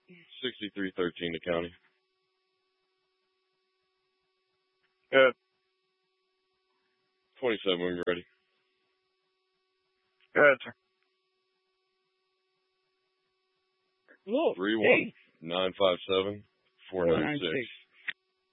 6313 the county. Good. 27 when you're ready. Good, sir. 31957 496.